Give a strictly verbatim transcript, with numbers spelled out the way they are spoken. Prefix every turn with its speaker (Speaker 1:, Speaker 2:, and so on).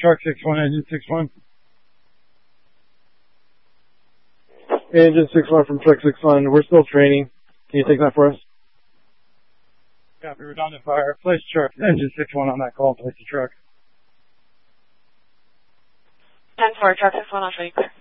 Speaker 1: truck six one, engine six one. Engine six one from truck six one. We're still training. Can you take that for us? Copy, redundant fire. Place truck, engine six one on that call. Place the truck.
Speaker 2: ten four, truck six one, I'll show you clear.